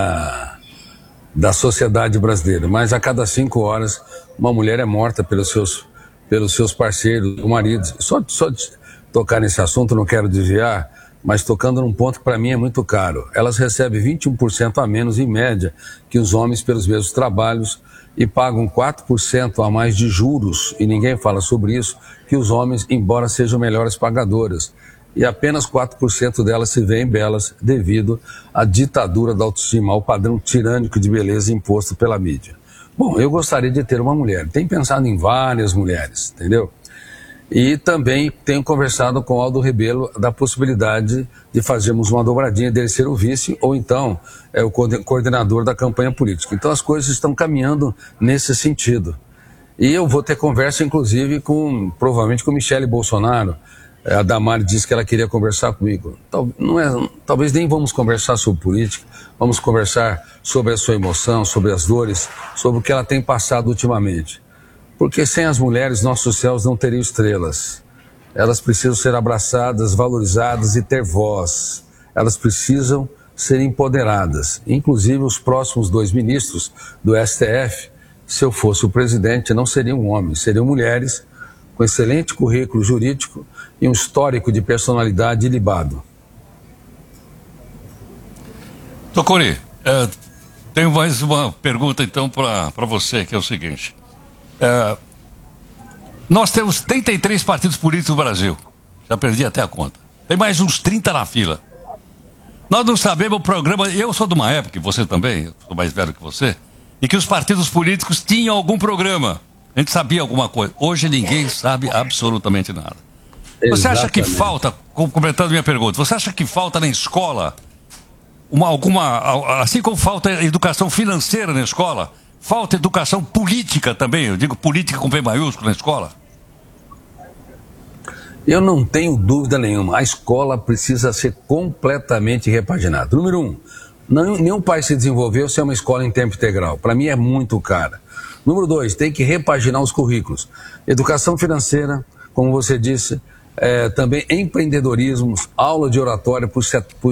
da sociedade brasileira, mas a cada 5 horas uma mulher é morta pelos seus parceiros, maridos. Só de tocar nesse assunto, não quero desviar, mas tocando num ponto que para mim é muito caro. Elas recebem 21% a menos, em média, que os homens pelos mesmos trabalhos e pagam 4% a mais de juros, e ninguém fala sobre isso, que os homens, embora sejam melhores pagadoras. E apenas 4% delas se veem belas devido à ditadura da autoestima, ao padrão tirânico de beleza imposto pela mídia. Bom, eu gostaria de ter uma mulher. Tenho pensado em várias mulheres, entendeu? E também tenho conversado com o Aldo Rebelo da possibilidade de fazermos uma dobradinha dele ser o vice ou então o coordenador da campanha política. Então as coisas estão caminhando nesse sentido. E eu vou ter conversa, inclusive, provavelmente com Michele Bolsonaro. A Damares disse que ela queria conversar comigo. Talvez nem vamos conversar sobre política, vamos conversar sobre a sua emoção, sobre as dores, sobre o que ela tem passado ultimamente. Porque sem as mulheres, nossos céus não teriam estrelas. Elas precisam ser abraçadas, valorizadas e ter voz. Elas precisam ser empoderadas. Inclusive, os próximos 2 ministros do STF, se eu fosse o presidente, não seriam homens, seriam mulheres com excelente currículo jurídico e um histórico de personalidade ilibado. Tocori, tenho mais uma pergunta então para você, que é o seguinte. Nós temos 33 partidos políticos no Brasil. Já perdi até a conta. Tem mais uns 30 na fila. Nós não sabemos o programa. Eu sou de uma época, você também, eu sou mais velho que você, em que os partidos políticos tinham algum programa. A gente sabia alguma coisa. Hoje ninguém sabe absolutamente nada. Você acha que falta, completando minha pergunta, você acha que falta na escola assim como falta educação financeira na escola, falta educação política também? Eu digo política com P maiúsculo na escola. Eu não tenho dúvida nenhuma, a escola precisa ser completamente repaginada. Número 1, nenhum país se desenvolveu sem uma escola em tempo integral. Para mim é muito cara. Número 2, tem que repaginar os currículos. Educação financeira, como você disse, também empreendedorismo, aula de oratória, por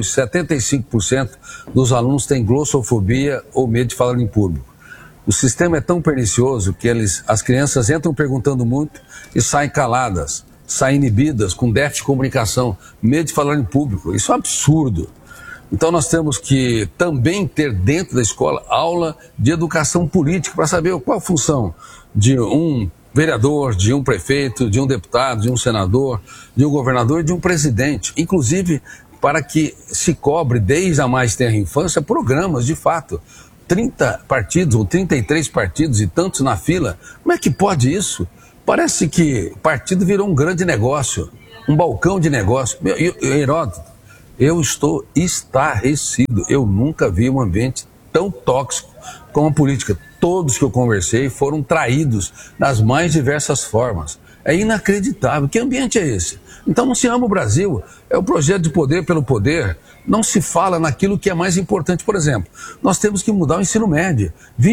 75% dos alunos têm glossofobia ou medo de falar em público. O sistema é tão pernicioso que as crianças entram perguntando muito e saem caladas, saem inibidas, com déficit de comunicação, medo de falar em público. Isso é um absurdo. Então nós temos que também ter dentro da escola aula de educação política para saber qual a função de um vereador, de um prefeito, de um deputado, de um senador, de um governador e de um presidente. Inclusive para que se cobre desde a mais tenra infância programas de fato. 30 partidos ou 33 partidos e tantos na fila. Como é que pode isso? Parece que o partido virou um grande negócio, um balcão de negócio. Heródoto, eu estou estarrecido. Eu nunca vi um ambiente tão tóxico como a política. Todos que eu conversei foram traídos nas mais diversas formas. É inacreditável. Que ambiente é esse? Então não se ama o Brasil. É o projeto de poder pelo poder. Não se fala naquilo que é mais importante. Por exemplo, nós temos que mudar o ensino médio.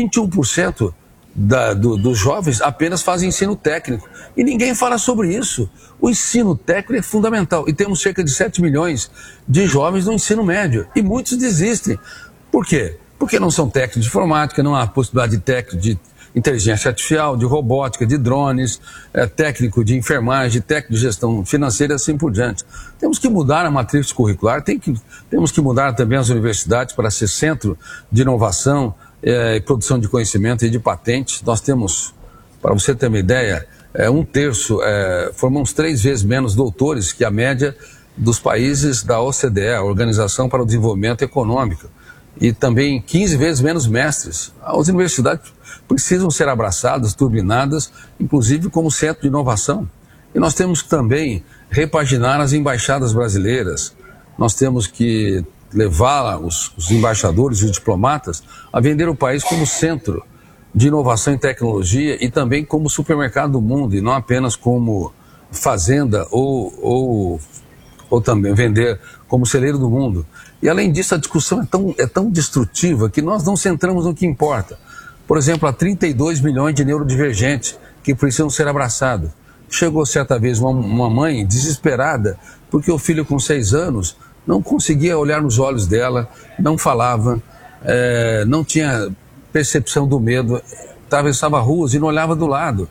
21% dos jovens apenas fazem ensino técnico. E ninguém fala sobre isso. O ensino técnico é fundamental. E temos cerca de 7 milhões de jovens no ensino médio. E muitos desistem. Por quê? Porque não são técnicos de informática, não há possibilidade de técnico de inteligência artificial, de robótica, de drones, técnico de enfermagem, técnico de gestão financeira e assim por diante. Temos que mudar a matriz curricular, temos que mudar também as universidades para ser centro de inovação e produção de conhecimento e de patentes. Nós temos, para você ter uma ideia, 1/3, formamos 3 vezes menos doutores que a média dos países da OCDE, a Organização para o Desenvolvimento Econômico, e também 15 vezes menos mestres. As universidades precisam ser abraçadas, turbinadas, inclusive como centro de inovação. E nós temos que também repaginar as embaixadas brasileiras. Nós temos que levar os embaixadores e os diplomatas a vender o país como centro de inovação e tecnologia e também como supermercado do mundo, e não apenas como fazenda ou também vender como celeiro do mundo. E além disso, a discussão é tão destrutiva que nós não centramos no que importa. Por exemplo, há 32 milhões de neurodivergentes que precisam ser abraçados. Chegou certa vez uma mãe desesperada porque o filho com 6 anos não conseguia olhar nos olhos dela, não falava, não tinha percepção do medo, atravessava ruas e não olhava do lado.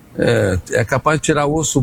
É capaz de tirar osso,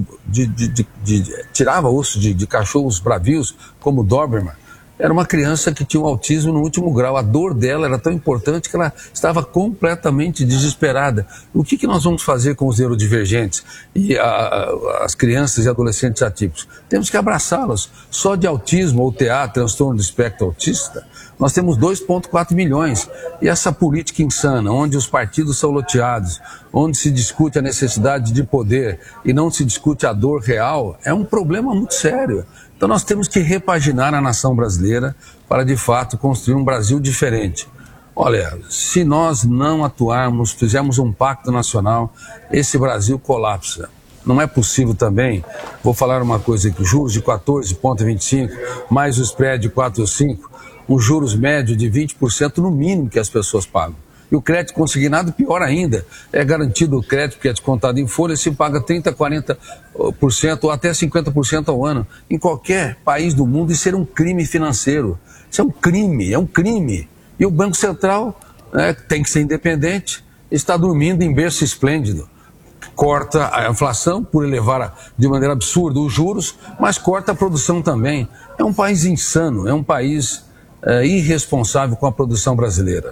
tirava osso de cachorros bravios, como o Doberman. Era uma criança que tinha um autismo no último grau. A dor dela era tão importante que ela estava completamente desesperada. O que nós vamos fazer com os neurodivergentes e as crianças e adolescentes atípicos? Temos que abraçá-los. Só de autismo ou TEA, transtorno do espectro autista, nós temos 2,4 milhões. E essa política insana, onde os partidos são loteados, onde se discute a necessidade de poder e não se discute a dor real, é um problema muito sério. Então nós temos que repaginar a nação brasileira para, de fato, construir um Brasil diferente. Olha, se nós não atuarmos, fizermos um pacto nacional, esse Brasil colapsa. Não é possível também, vou falar uma coisa aqui, juros de 14,25, mais o spread de 4 ou 5, um juros médio de 20% no mínimo que as pessoas pagam. E o crédito consignado, pior ainda, é garantido o crédito que é descontado em folha, se paga 30%, 40% ou até 50% ao ano, em qualquer país do mundo. Isso é um crime financeiro. Isso é um crime. E o Banco Central tem que ser independente, está dormindo em berço esplêndido. Corta a inflação por elevar de maneira absurda os juros, mas corta a produção também. É um país insano, é um país irresponsável com a produção brasileira.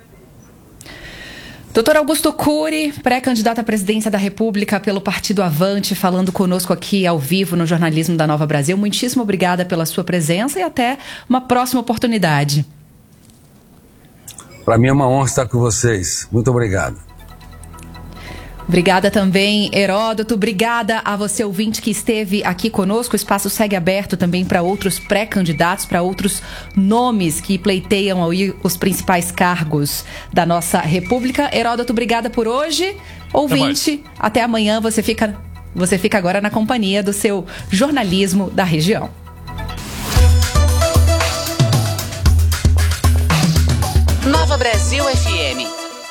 Doutor Augusto Cury, pré-candidato à presidência da República pelo Partido Avante, falando conosco aqui ao vivo no Jornalismo da Nova Brasil. Muitíssimo obrigada pela sua presença e até uma próxima oportunidade. Para mim é uma honra estar com vocês. Muito obrigado. Obrigada também, Heródoto. Obrigada a você, ouvinte, que esteve aqui conosco. O espaço segue aberto também para outros pré-candidatos, para outros nomes que pleiteiam aí os principais cargos da nossa República. Heródoto, obrigada por hoje. Ouvinte, até amanhã. Você fica Você fica agora na companhia do seu jornalismo da região. Nova Brasil FM.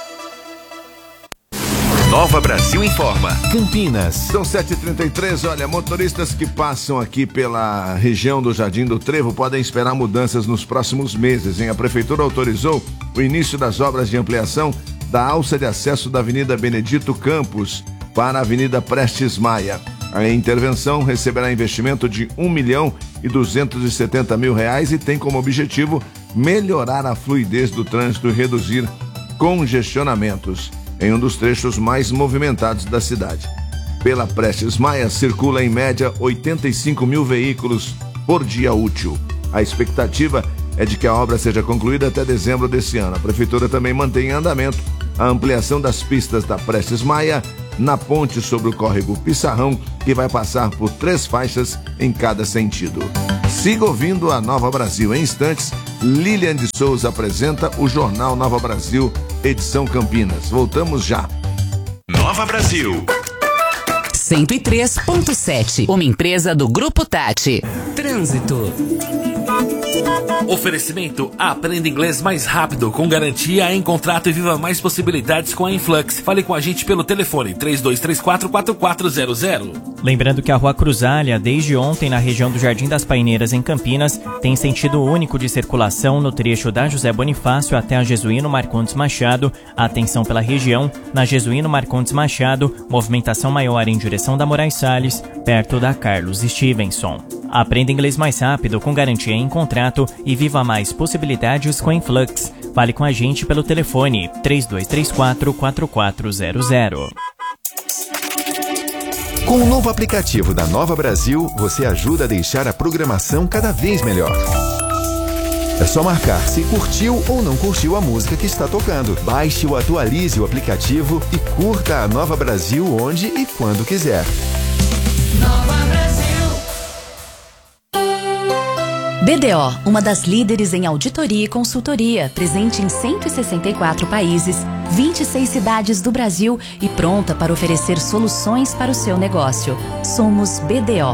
Nova Brasil informa. Campinas. São 7h33, olha, motoristas que passam aqui pela região do Jardim do Trevo podem esperar mudanças nos próximos meses, hein? A Prefeitura autorizou o início das obras de ampliação da alça de acesso da Avenida Benedito Campos para a Avenida Prestes Maia. A intervenção receberá investimento de R$1.270.000 e tem como objetivo melhorar a fluidez do trânsito e reduzir congestionamentos em um dos trechos mais movimentados da cidade. Pela Prestes Maia circula em média 85 mil veículos por dia útil. A expectativa é de que a obra seja concluída até dezembro desse ano. A Prefeitura também mantém em andamento a ampliação das pistas da Prestes Maia na ponte sobre o córrego Pissarrão, que vai passar por 3 faixas em cada sentido. Siga ouvindo a Nova Brasil. Em instantes, Lilian de Souza apresenta o Jornal Nova Brasil, edição Campinas. Voltamos já. Nova Brasil. 103.7, uma empresa do Grupo Tati. Trânsito. Oferecimento: aprenda inglês mais rápido, com garantia em contrato e viva mais possibilidades com a Influx. Fale com a gente pelo telefone 3234-4400. Lembrando que a Rua Cruzália, desde ontem na região do Jardim das Paineiras, em Campinas, tem sentido único de circulação no trecho da José Bonifácio até a Jesuíno Marcondes Machado. Atenção pela região, na Jesuíno Marcondes Machado, movimentação maior em direção da Moraes Salles, perto da Carlos Stevenson. Aprenda inglês mais rápido, com garantia em contrato e viva mais possibilidades com a Influx. Fale com a gente pelo telefone 3234-4400. Com o novo aplicativo da Nova Brasil, você ajuda a deixar a programação cada vez melhor. É só marcar se curtiu ou não curtiu a música que está tocando. Baixe ou atualize o aplicativo e curta a Nova Brasil onde e quando quiser. Nova Brasil. BDO, uma das líderes em auditoria e consultoria, presente em 164 países, 26 cidades do Brasil e pronta para oferecer soluções para o seu negócio. Somos BDO.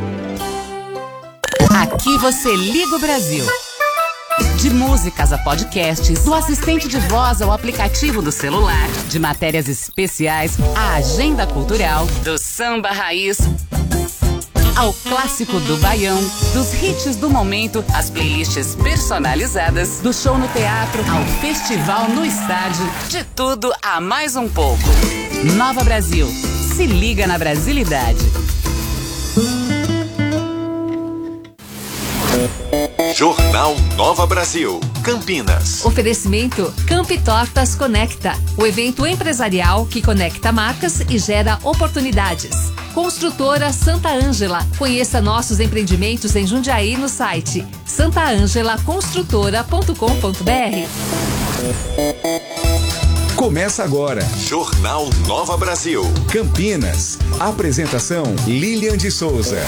Aqui você liga o Brasil. De músicas a podcasts, do assistente de voz ao aplicativo do celular, de matérias especiais à agenda cultural, do samba raiz ao clássico do baião, dos hits do momento, as playlists personalizadas, do show no teatro ao festival no estádio, de tudo a mais um pouco. Nova Brasil, se liga na brasilidade. Jornal Nova Brasil, Campinas. Oferecimento Campi Tortas Conecta, o evento empresarial que conecta marcas e gera oportunidades. Construtora Santa Ângela. Conheça nossos empreendimentos em Jundiaí no site santaangelaconstrutora.com.br. Começa agora. Jornal Nova Brasil, Campinas. Apresentação: Lilian de Souza.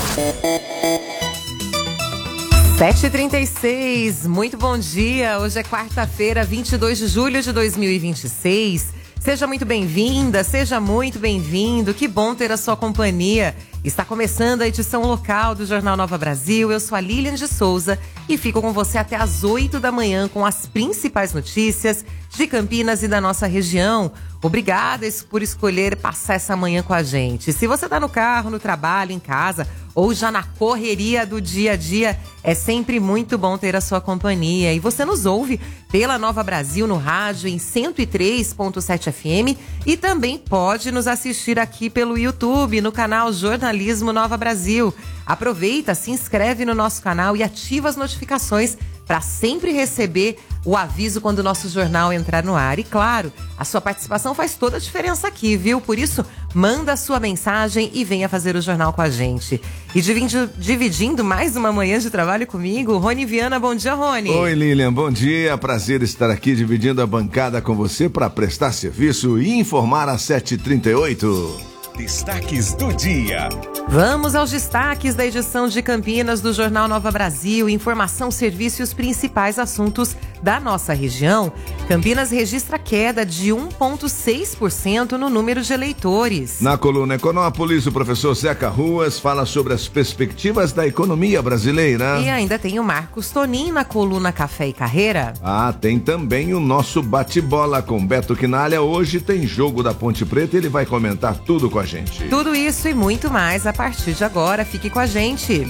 7h36, muito bom dia. Hoje é quarta-feira, 22 de julho de 2026. Seja muito bem-vinda, seja muito bem-vindo. Que bom ter a sua companhia. Está começando a edição local do Jornal Nova Brasil. Eu sou a Lilian de Souza e fico com você até às 8 da manhã com as principais notícias de Campinas e da nossa região. Obrigada por escolher passar essa manhã com a gente. Se você está no carro, no trabalho, em casa ou já na correria do dia a dia, é sempre muito bom ter a sua companhia. E você nos ouve pela Nova Brasil no rádio em 103.7 FM e também pode nos assistir aqui pelo YouTube, no canal Jornalismo Nova Brasil. Aproveita, se inscreve no nosso canal e ativa as notificações para sempre receber o aviso quando o nosso jornal entrar no ar. E claro, a sua participação faz toda a diferença aqui, viu? Por isso, manda a sua mensagem e venha fazer o jornal com a gente. E dividindo mais uma manhã de trabalho comigo, Rony Viana. Bom dia, Rony. Oi, Lilian, bom dia. Prazer estar aqui dividindo a bancada com você para prestar serviço e informar às 7h38. Destaques do dia. Vamos aos destaques da edição de Campinas do Jornal Nova Brasil. Informação, serviço e os principais assuntos da nossa região. Campinas registra queda de 1,6% no número de eleitores. Na coluna Econópolis, o professor Zeca Ruas fala sobre as perspectivas da economia brasileira. E ainda tem o Marcos Tonin na coluna Café e Carreira. Tem também o nosso bate-bola com Beto Quinalha. Hoje tem jogo da Ponte Preta e ele vai comentar tudo com a gente. Tudo isso e muito mais a partir de agora. Fique com a gente.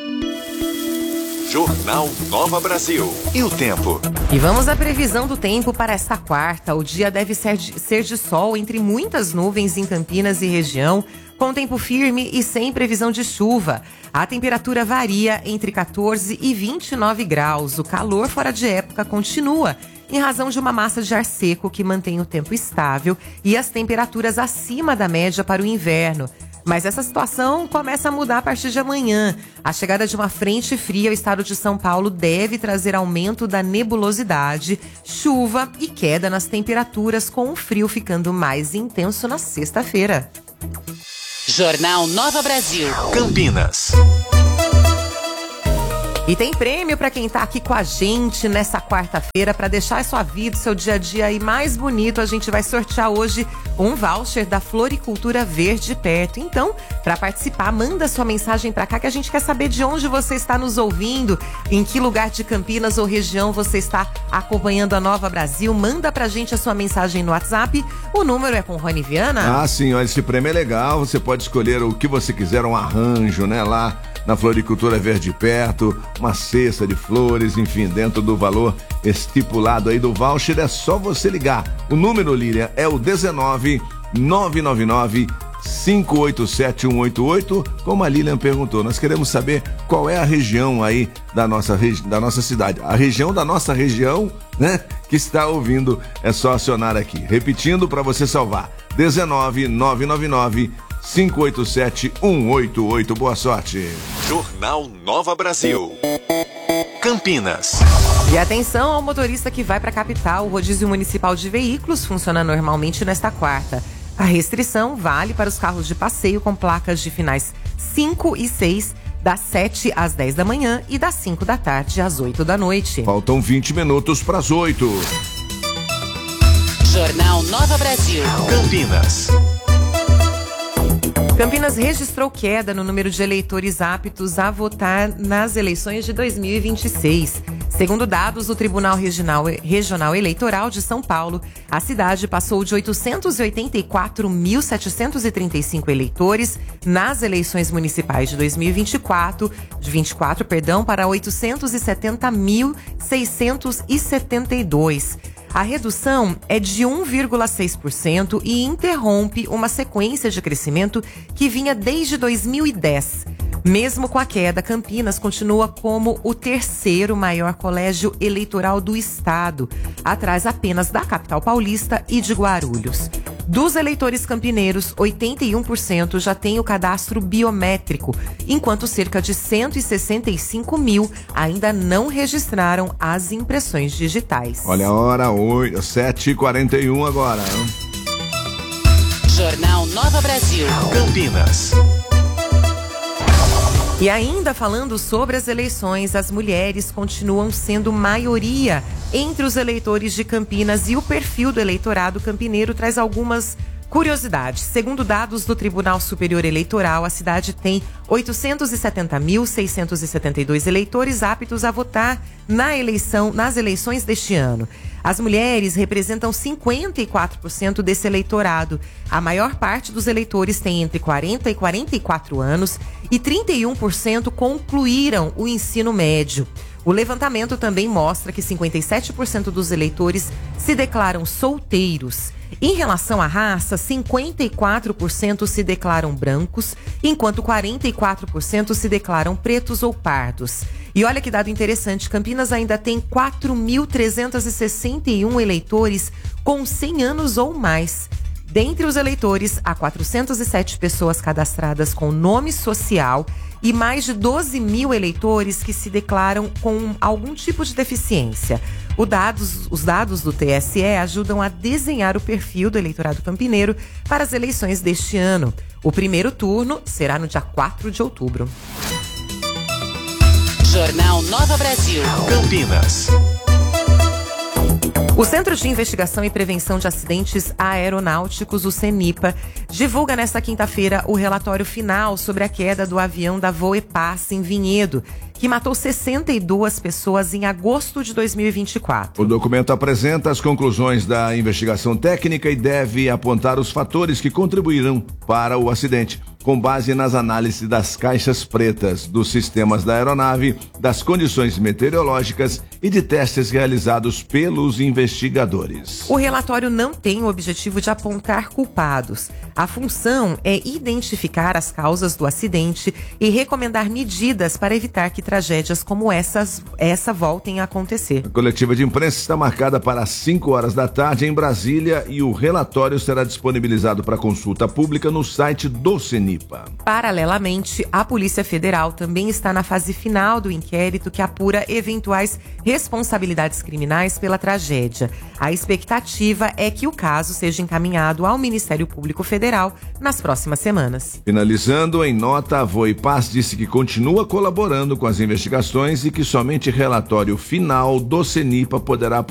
Jornal Nova Brasil. E o tempo? E vamos à previsão do tempo para esta quarta. O dia deve ser de sol entre muitas nuvens em Campinas e região, com tempo firme e sem previsão de chuva. A temperatura varia entre 14 e 29 graus. O calor fora de época continua, em razão de uma massa de ar seco que mantém o tempo estável e as temperaturas acima da média para o inverno. Mas essa situação começa a mudar a partir de amanhã. A chegada de uma frente fria ao estado de São Paulo deve trazer aumento da nebulosidade, chuva e queda nas temperaturas, com o frio ficando mais intenso na sexta-feira. Jornal Nova Brasil. Campinas. E tem prêmio para quem tá aqui com a gente nessa quarta-feira. Para deixar a sua vida, seu dia a dia aí mais bonito, a gente vai sortear hoje um voucher da Floricultura Verde Perto. Então, para participar, manda sua mensagem para cá que a gente quer saber de onde você está nos ouvindo, em que lugar de Campinas ou região você está acompanhando a Nova Brasil. Manda pra gente a sua mensagem no WhatsApp. O número é com Rony Viana. Sim, olha, esse prêmio é legal. Você pode escolher o que você quiser, um arranjo, né, lá na Floricultura Verde Perto, uma cesta de flores, enfim, dentro do valor estipulado aí do voucher. É só você ligar. O número, Lília, é o 19 999 587 188. Como a Lilian perguntou, nós queremos saber qual é a região aí da nossa cidade, a região da nossa região, né, que está ouvindo. É só acionar aqui. Repetindo para você salvar: 19 999 587 188. Boa sorte. Jornal Nova Brasil. Campinas. E atenção ao motorista que vai para a capital. O rodízio municipal de veículos funciona normalmente nesta quarta. A restrição vale para os carros de passeio com placas de finais 5 e 6, das 7 às 10 da manhã e das 5 da tarde às 8 da noite. Faltam 20 minutos para as 8. Jornal Nova Brasil. Campinas. Campinas registrou queda no número de eleitores aptos a votar nas eleições de 2026. Segundo dados do Tribunal Regional Eleitoral de São Paulo, a cidade passou de 884.735 eleitores nas eleições municipais de 2024, para 870.672. A redução é de 1,6% e interrompe uma sequência de crescimento que vinha desde 2010. Mesmo com a queda, Campinas continua como o terceiro maior colégio eleitoral do estado, atrás apenas da capital paulista e de Guarulhos. Dos eleitores campineiros, 81% já tem o cadastro biométrico, enquanto cerca de 165 mil ainda não registraram as impressões digitais. Olha a hora, 7h41 agora. Jornal Nova Brasil. Campinas. E ainda falando sobre as eleições, as mulheres continuam sendo maioria entre os eleitores de Campinas e o perfil do eleitorado campineiro traz algumas curiosidades. Segundo dados do Tribunal Superior Eleitoral, a cidade tem 870.672 eleitores aptos a votar nas eleições deste ano. As mulheres representam 54% desse eleitorado. A maior parte dos eleitores tem entre 40 e 44 anos e 31% concluíram o ensino médio. O levantamento também mostra que 57% dos eleitores se declaram solteiros. Em relação à raça, 54% se declaram brancos, enquanto 44% se declaram pretos ou pardos. E olha que dado interessante, Campinas ainda tem 4.361 eleitores com 100 anos ou mais. Dentre os eleitores, há 407 pessoas cadastradas com nome social e mais de 12 mil eleitores que se declaram com algum tipo de deficiência. Os dados do TSE ajudam a desenhar o perfil do eleitorado campineiro para as eleições deste ano. O primeiro turno será no dia 4 de outubro. Jornal Nova Brasil. Campinas. O Centro de Investigação e Prevenção de Acidentes Aeronáuticos, o CENIPA, divulga nesta quinta-feira o relatório final sobre a queda do avião da Voepass em Vinhedo, que matou 62 pessoas em agosto de 2024. O documento apresenta as conclusões da investigação técnica e deve apontar os fatores que contribuíram para o acidente, com base nas análises das caixas pretas, dos sistemas da aeronave, das condições meteorológicas e de testes realizados pelos investigadores. O relatório não tem o objetivo de apontar culpados. A função é identificar as causas do acidente e recomendar medidas para evitar que tragédias como essa voltem a acontecer. A coletiva de imprensa está marcada para as 5 horas da tarde em Brasília e o relatório será disponibilizado para consulta pública no site do CENIPA. Paralelamente, a Polícia Federal também está na fase final do inquérito que apura eventuais responsabilidades criminais pela tragédia. A expectativa é que o caso seja encaminhado ao Ministério Público Federal nas próximas semanas. Finalizando, em nota, a Voepass disse que continua colaborando com as investigações e que somente relatório final do CENIPA poderá